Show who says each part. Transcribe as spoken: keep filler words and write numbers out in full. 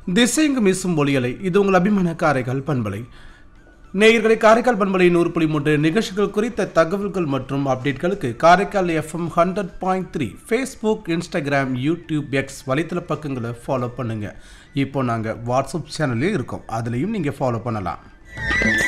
Speaker 1: திசையெங்கும் வீசும் ஒளியலை இது உங்கள் அபிமான காரைக்கால் பண்பலை. நேயர்களை, காரைக்கால் பண்பலை நூறு புள்ளி மூன்று நிகழ்ச்சிகள் குறித்த தகவல்கள் மற்றும் அப்டேட்களுக்கு Karaikal FM hundred point three Facebook, Instagram, YouTube, X வலைத்தள பக்கங்களை ஃபாலோ பண்ணுங்க. இப்போ நாங்கள் வாட்ஸ்அப் சேனல்லே இருக்கோம், அதுலேயும் நீங்கள் ஃபாலோ பண்ணலாம்.